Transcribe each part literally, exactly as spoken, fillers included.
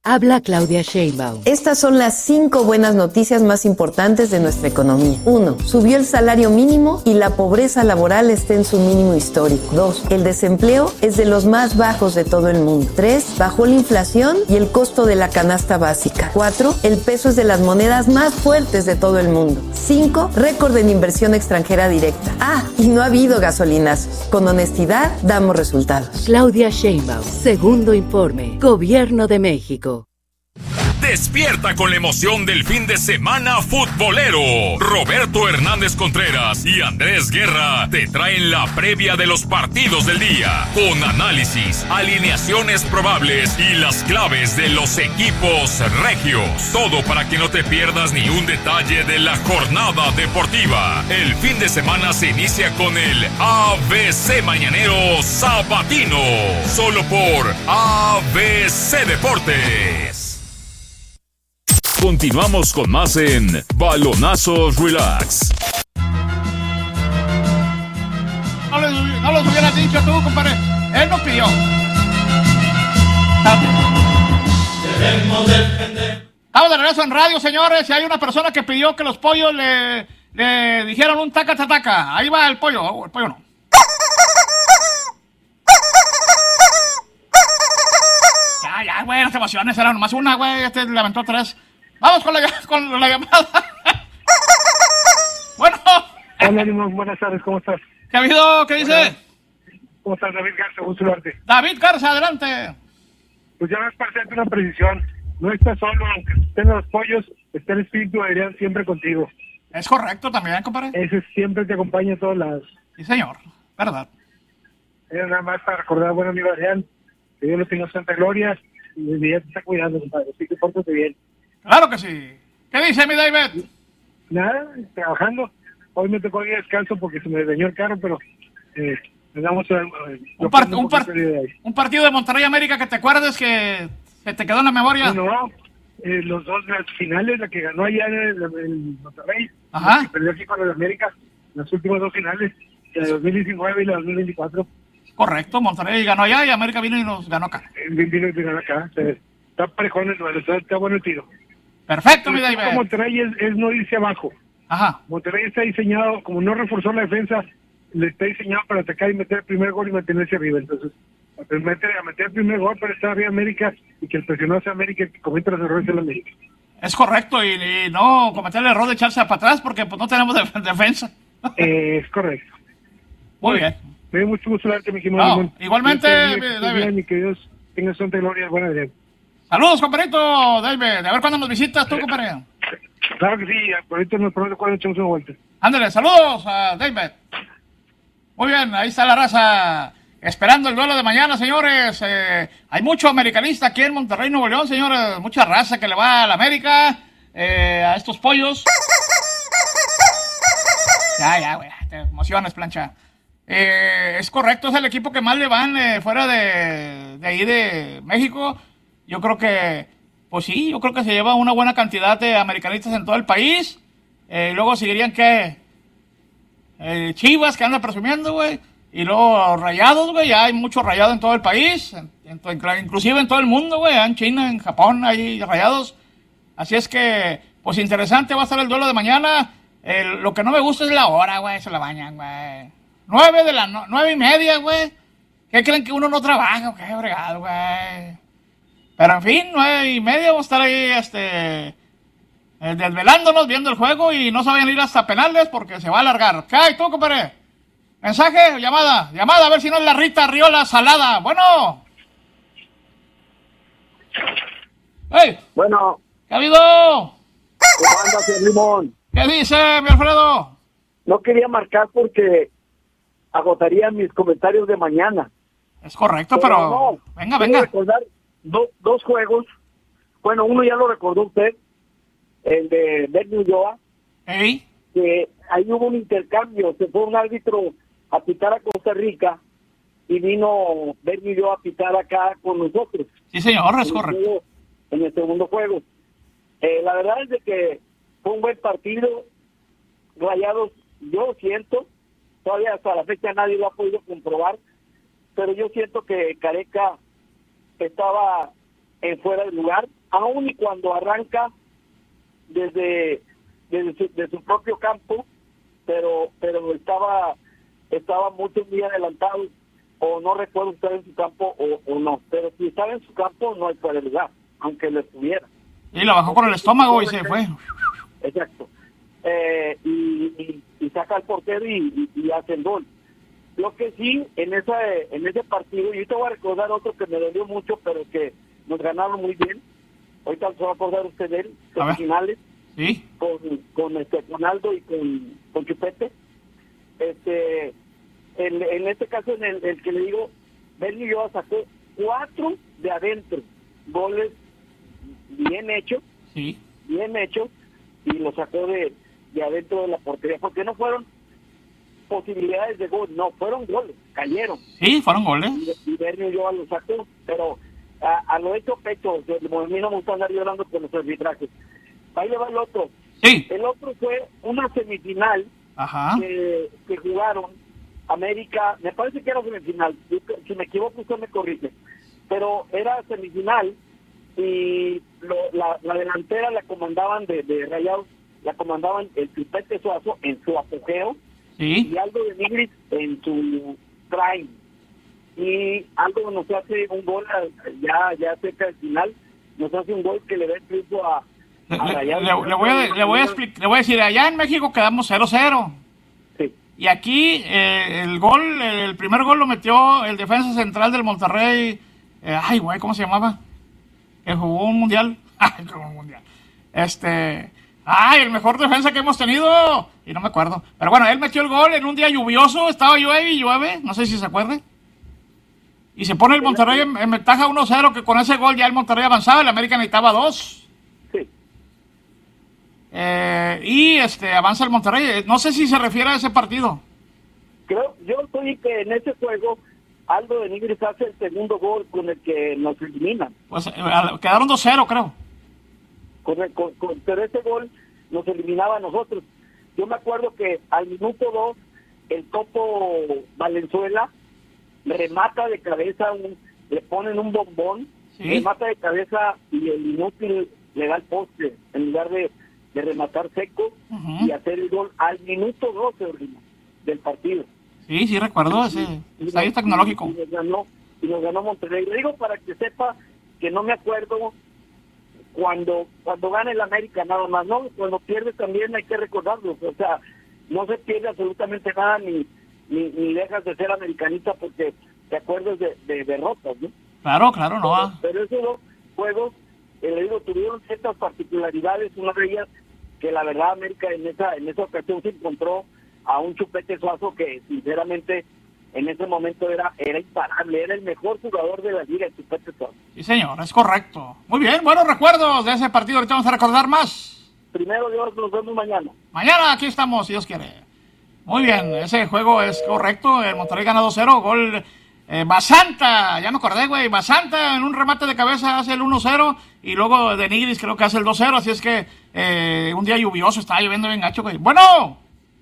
Habla Claudia Sheinbaum. Estas son las cinco buenas noticias más importantes de nuestra economía. Uno, subió el salario mínimo y la pobreza laboral está en su mínimo histórico. Dos, el desempleo es de los más bajos de todo el mundo. Tres, bajó la inflación y el costo de la canasta básica. Cuatro, el peso es de las monedas más fuertes de todo el mundo. Cinco, récord en inversión extranjera directa. Ah, y no ha habido gasolinazos. Con honestidad, damos resultados. Claudia Sheinbaum, segundo informe, Gobierno de México. Despierta con la emoción del fin de semana futbolero. Roberto Hernández Contreras y Andrés Guerra te traen la previa de los partidos del día, con análisis, alineaciones probables y las claves de los equipos regios. Todo para que no te pierdas ni un detalle de la jornada deportiva. El fin de semana se inicia con el A B C Mañanero Sabatino, solo por A B C Deportes. Continuamos con más en Balonazos Relax. No les, no los hubieras dicho tú, compadre. Él nos pidió. Debemos defender. Estamos de regreso en radio, señores. Y hay una persona que pidió que los pollos le, le dijeran un taca taca. Ahí va el pollo. Oh, el pollo no. Ya, ya, güey, no te emociones. Era nomás una, güey. Este le aventó tres. Vamos con la, con la llamada. Bueno. Hola, Limón. Buenas tardes. ¿Cómo estás? ¿Qué ha habido? ¿Qué dice? Hola. ¿Cómo estás, David Garza? Gusto verte. David Garza, adelante. Pues ya vas para hacerte una precisión. No estás solo, aunque estén los pollos, está el espíritu de Adrián siempre contigo. Es correcto también, compadre. Ese siempre te acompaña a todos lados. Sí, señor. Verdad. Era nada más para recordar a buen amigo Adrián, que Dios lo tenga en santa gloria y desde ya te está cuidando, compadre. Así que pórtate bien. Claro que sí. ¿Qué dice mi David? Nada, trabajando. Hoy me tocó ir a descanso porque se me dañó el carro, pero eh, le damos eh, un, par un, par un partido de Monterrey América que te acuerdes que, que te quedó en la memoria. No, no eh, los dos las finales, la que ganó allá en el, el Monterrey, ajá, la que perdió aquí con el América, las últimas dos finales, la de dos mil diecinueve y la de dos mil veinticuatro. Correcto, Monterrey ganó allá y América vino y nos ganó acá. Vino y ganó acá. O sea, está parejón el duelo, está, está bueno el tiro. Perfecto, mi David. Monterrey es, es no irse abajo. Ajá. Monterrey está diseñado, como no reforzó la defensa, le está diseñado para atacar y meter el primer gol y mantenerse arriba. Entonces, a meter, a meter el primer gol para estar arriba América y que el presionado sea América, que cometa los errores de la América. Es correcto, y, y no cometer el error de echarse para atrás porque pues no tenemos def defensa. Eh, es correcto. Muy bien. Me dio mucho gusto verte, mi querido no, Limón. igualmente, David. Y que Dios tenga santa gloria. Buena idea. Saludos, compadrito, David. A ver cuándo nos visitas tú, compadre. Claro que sí, ahorita nos ponemos cuando echamos una vuelta. Ándale, saludos a David. Muy bien, ahí está la raza esperando el duelo de mañana, señores. Eh, hay mucho americanista aquí en Monterrey, Nuevo León, señores. Mucha raza que le va a la América, eh, a estos pollos. Ya, ya, güey, te emociones, plancha. Eh, es correcto, es el equipo que más le van eh, fuera de, de ahí de México. Yo creo que, pues sí, yo creo que se lleva una buena cantidad de americanistas en todo el país. Eh, luego seguirían que eh, Chivas, que anda presumiendo, güey. Y luego Rayados, güey, ya hay muchos Rayados en todo el país. En, en, inclusive en todo el mundo, güey. En China, en Japón hay Rayados. Así es que, pues interesante va a estar el duelo de mañana. Eh, lo que no me gusta es la hora, güey, se la bañan, güey. Nueve de la no, nueve y media, güey. ¿Qué creen que uno no trabaja? Qué fregado, güey. Pero en fin, nueve y media vamos a estar ahí, este, eh, desvelándonos, viendo el juego y no se vayan a ir hasta penales porque se va a alargar. ¿Qué hay tú, compadre? ¿Mensaje? ¿Llamada? Llamada, a ver si no es la Rita Riola Salada. Bueno. ¡Hey! Bueno. ¿Qué ha habido? ¿Cómo andas, señor Limón? ¿Qué dice, mi Alfredo? No quería marcar porque agotaría mis comentarios de mañana. Es correcto, pero... pero no, venga, venga. recordar do, dos juegos. Bueno, uno ya lo recordó usted, el de Bernie Ulloa. ¿Ey? Que ahí hubo un intercambio. Se fue un árbitro a pitar a Costa Rica y vino Bernie Ulloa a pitar acá con nosotros. Sí, señor, es correcto. Juego, en el segundo juego. Eh, la verdad es de que fue un buen partido. Rayados, yo siento, todavía hasta la fecha nadie lo ha podido comprobar, pero yo siento que Careca estaba en fuera de lugar, aun y cuando arranca desde, desde su, de su propio campo, pero pero estaba estaba mucho muy adelantado, o no recuerdo si estaba en su campo o, o no, pero si estaba en su campo no hay fuera de lugar, aunque lo estuviera. Y lo bajó con el estómago y se fue. Exacto. Eh, y, y, y saca al portero y, y, y hace el gol. Lo que sí, en esa en ese partido, y te voy a recordar otro que me dolió mucho, pero que nos ganaron muy bien. Ahorita se va a acordar usted de él, los finales, ¿sí? con, con este con Aldo y con, con Chupete. Este, en, en este caso, en el, el que le digo, Bernie Ulloa sacó cuatro de adentro, goles bien hechos, sí. bien hechos, y lo sacó de, de adentro de la portería, porque no fueron posibilidades de gol, no, fueron goles, cayeron. Sí, fueron goles. Y, y Bernie Ulloa lo sacó, pero a, a lo hecho pecho, a mí no me gusta andar llorando con los arbitrajes. Ahí le va el otro. Sí. El otro fue una semifinal. Ajá. Que, que jugaron América, me parece que era semifinal, si me equivoco usted me corrige, pero era semifinal y lo, la, la delantera la comandaban de, de Rayados, la comandaban el Chupete Suazo en su apogeo, sí. Y Aldo de Nigris en su prime, y Aldo nos hace un gol ya ya cerca del final, nos hace un gol que le da el triunfo a Le, le, le, le, voy a, le, voy a explicar, le voy a decir, allá en México quedamos cero cero. Sí. Y aquí eh, el gol, el primer gol lo metió el defensa central del Monterrey. Eh, ay, güey, ¿cómo se llamaba? Que jugó un mundial. Ay, jugó un mundial. Este. Ay, el mejor defensa que hemos tenido. Y no me acuerdo. Pero bueno, él metió el gol en un día lluvioso. Estaba llueve y llueve. No sé si se acuerde. Y se pone el Monterrey en, en ventaja uno cero. Que con ese gol ya el Monterrey avanzaba. El América necesitaba dos. Eh, y este avanza el Monterrey. No sé si se refiere a ese partido. Creo, yo estoy que en ese juego Aldo de Nigris hace el segundo gol con el que nos eliminan. Pues eh, quedaron dos cero, creo. Con el, con, con, pero ese gol nos eliminaba a nosotros. Yo me acuerdo que al minuto dos el Topo Valenzuela remata de cabeza, un, le ponen un bombón, ¿sí? Remata de cabeza y el inútil le da el poste en lugar de de rematar seco, uh-huh, y hacer el gol al minuto doce del partido. Sí, sí recuerdo ese estadio tecnológico. Y nos ganó, y nos ganó Monterrey. Le digo para que sepa que no me acuerdo cuando cuando gana el América nada más, no, cuando pierde también hay que recordarlo, o sea, no se pierde absolutamente nada ni ni, ni dejas de ser americanista porque te acuerdas de, de derrotas, ¿no? Claro, claro, no va. Pero, pero esos dos juegos, eh, le digo, tuvieron ciertas particularidades, una de ellas que la verdad América en esa en esa ocasión se encontró a un Chupete Suazo que sinceramente en ese momento era era imparable, era el mejor jugador de la liga, el Chupete Suazo. Sí señor, es correcto. Muy bien, buenos recuerdos de ese partido, ahorita vamos a recordar más. Primero Dios, nos vemos mañana. Mañana aquí estamos, si Dios quiere. Muy bien, ese juego es correcto, el Monterrey gana dos cero, gol... Eh, Basanta, ya me acordé, güey. Basanta en un remate de cabeza hace el uno cero y luego de Nigris creo que hace el dos cero. Así es que eh, un día lluvioso, estaba lloviendo bien gacho, güey. Bueno,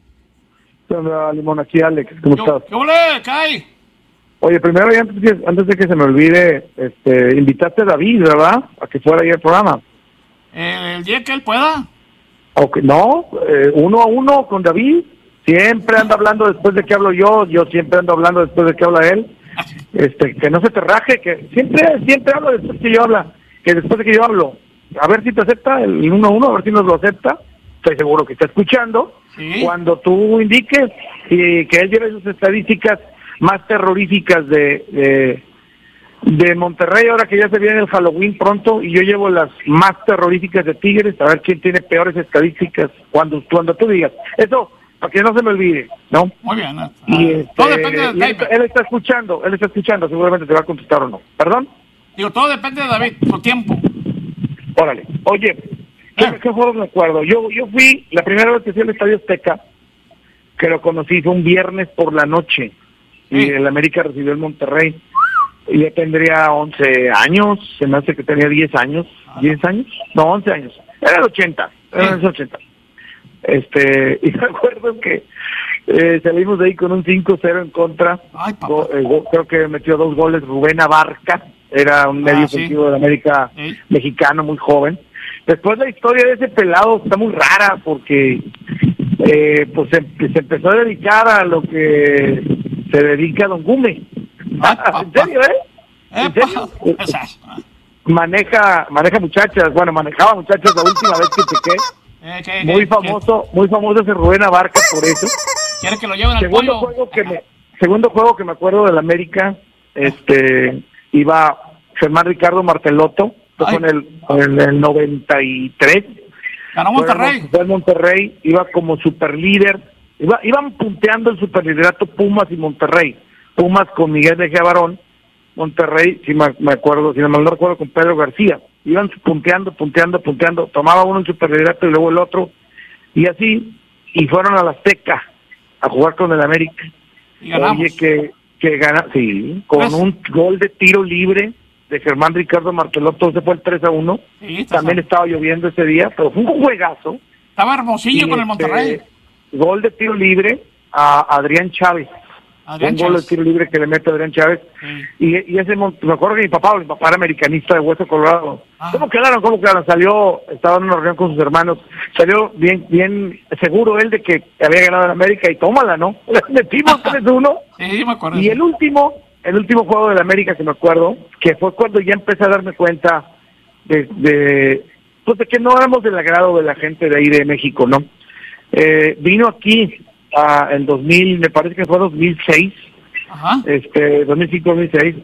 ¿qué onda, Limón? Aquí Alex, ¿cómo ¿Qué, estás? ¿Qué ole, Kai? Oye, primero, y antes, de, antes de que se me olvide, este, invitaste a David, ¿verdad? A que fuera ahí al programa. Eh, el día que él pueda. Okay, no, eh, uno a uno con David. Siempre anda hablando después de que hablo yo, yo siempre ando hablando después de que habla él. Este, que no se te raje, que siempre siempre hablo después que yo habla, que después de que yo hablo. A ver si te acepta el uno a uno, a ver si nos lo acepta. Estoy seguro que está escuchando. ¿Sí? Cuando tú indiques y que él lleve sus estadísticas más terroríficas de, de de Monterrey, ahora que ya se viene el Halloween pronto, y yo llevo las más terroríficas de Tigres, a ver quién tiene peores estadísticas cuando, cuando tú digas. Eso, para que no se me olvide, ¿no? Muy bien. Uh, y este, todo depende de David. Él, él está escuchando, él está escuchando, seguramente te va a contestar o no. ¿Perdón? Digo, todo depende de David, su tiempo. Órale. Oye, ¿qué, ah. ¿qué juegos me acuerdo? Yo yo fui, la primera vez que fui al Estadio Azteca, que lo conocí, fue un viernes por la noche, sí. Y el América recibió el Monterrey. Y yo tendría once años, se me hace que tenía diez años, ah. diez años, no, once años. Era el ochenta, era el ochenta. Este, y me acuerdo que eh, salimos de ahí con un cinco cero en contra. Ay, go, eh, go, creo que metió dos goles Rubén Abarca, era un medio Ah, sí. ofensivo de la América Sí. mexicano, muy joven. Después la historia de ese pelado está muy rara porque eh, pues se, se empezó a dedicar a lo que se dedica a Don Gume. Ah, ¿En serio, eh? ¿En Epa, serio? es eso. Maneja, maneja muchachas, bueno, manejaba muchachas la última vez que chequé. Eh, que- Muy que- famoso, muy famoso ese Rubén Abarca por eso. que- ¿Quiere que lo lleven al Segundo pollo? juego que me, segundo juego que me acuerdo del América, este, iba Germán Ricardo Martelotto, fue Ay. con el, en el noventa y tres. Ganó Monterrey. Fue en Monterrey, iba como superlíder, iba, iban punteando el superliderato Pumas y Monterrey. Pumas con Miguel de Barón, Monterrey, si me, me acuerdo, si no me recuerdo, con Pedro García. Iban punteando, punteando, punteando, tomaba uno el superliderato y luego el otro, y así, y fueron a la Azteca a jugar con el América. Y ganamos. Oye, que, que gana, sí, con Pues- un gol de tiro libre de Germán Ricardo Martelotto, ese fue el tres a uno. Sí, está- También estaba lloviendo ese día, pero fue un juegazo. Estaba Hermosillo Y, con el este, Monterrey. Gol de tiro libre a Adrián Chávez. Adrián un gol Chávez. de tiro libre que le mete a Adrián Chávez. Sí. Y, y ese, mon- me acuerdo que mi papá, mi papá era americanista de Hueso Colorado. Ah. ¿Cómo quedaron? ¿Cómo quedaron? Salió, estaba en una reunión con sus hermanos, salió bien bien seguro él de que había ganado en América y tómala, ¿no? Metimos tres uno. Sí, sí, me acuerdo. Y el último, el último juego de la América que me acuerdo, que fue cuando ya empecé a darme cuenta de, de pues de que no éramos del agrado de la gente de ahí de México, ¿no? Eh, vino aquí ah, en dos mil, me parece que fue dos mil seis, Ajá. este dos mil cinco, dos mil seis,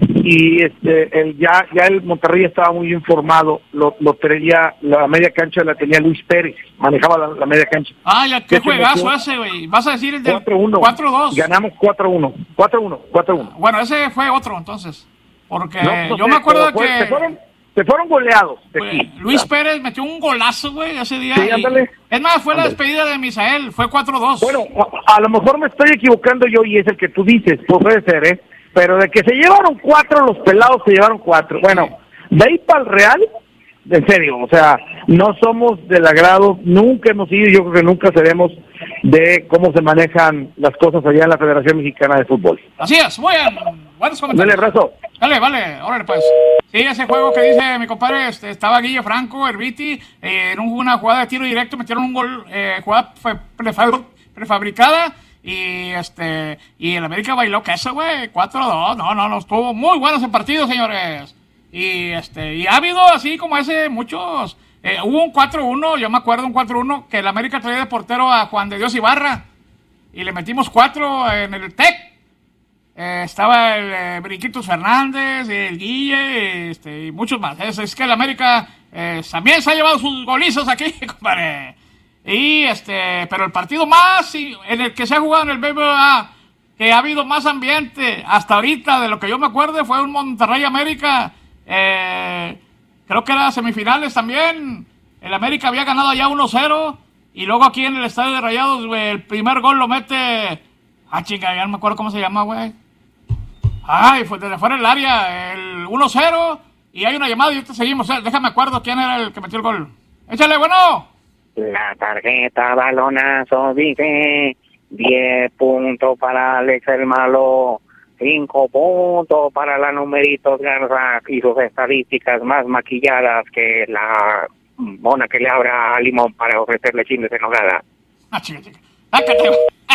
y este el ya ya el Monterrey estaba muy informado, lo, lo tenía, la media cancha la tenía Luis Pérez, manejaba la, la media cancha. Ah, ya, qué ¿Qué se juegazo metió? ese, güey. Vas a decir el del cuatro uno. cuatro dos. Ganamos cuatro uno. cuatro uno, cuatro uno. Bueno, ese fue otro, entonces. Porque No, no yo sé, me acuerdo pero fue- que Se fueron, se fueron goleados de pues, aquí. Luis Pérez metió un golazo, güey, ese día. Sí, y- ándale. Es más, fue la Ándale. despedida de Misael. Fue cuatro dos. Bueno, a, a lo mejor me estoy equivocando yo y es el que tú dices, pues puede ser, ¿eh? Pero de que se llevaron cuatro, los pelados se llevaron cuatro. Bueno, de ahí para el Real, en serio, o sea, no somos del agrado, nunca hemos ido y yo creo que nunca seremos de cómo se manejan las cosas allá en la Federación Mexicana de Fútbol. Así es, muy bien. Buenos Dale, comentarios. abrazo. Dale, vale, órale pues. Sí, ese juego que dice mi compadre, este, estaba Guille Franco, Herbiti, eh, en un- una jugada de tiro directo, metieron un gol, eh, jugada fe- prefab- prefabricada, y este, y el América bailó que eso, güey, cuatro dos, no, no, no, estuvo muy bueno ese partido, señores. Y este, y ha habido así como ese, muchos, eh, hubo un cuatro uno, yo me acuerdo un cuatro uno, que el América traía de portero a Juan de Dios Ibarra, y le metimos cuatro en el T E C. Eh, estaba el eh, Brinquitos Fernández, el Guille, este, y muchos más. Es, es que el América eh, también se ha llevado sus golizos aquí, compadre. Y este, pero el partido más y- en el que se ha jugado en el B B V A, que ha habido más ambiente hasta ahorita, de lo que yo me acuerdo, fue un Monterrey América. Eh, creo que era semifinales también. El América había ganado allá uno cero. Y luego aquí en el estadio de Rayados, güey, el primer gol lo mete. Ah, chinga, ya no me acuerdo cómo se llama, güey. Ay, fue desde fuera del área, el uno cero. Y hay una llamada y ahorita seguimos. Eh, Déjame acuerdo quién era el que metió el gol. Échale, bueno. La tarjeta balonazo dice diez puntos para Alex el Malo, cinco puntos para la Numeritos Garza y sus estadísticas más maquilladas que la mona que le abra a Limón para ofrecerle chiles en nogada. Ah, chica, chica. Sácate.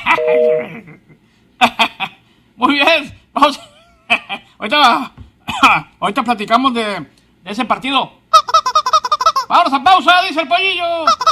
Muy bien. Vamos. ahorita, ahorita platicamos de, de ese partido. Vamos a pausa, dice el pollillo.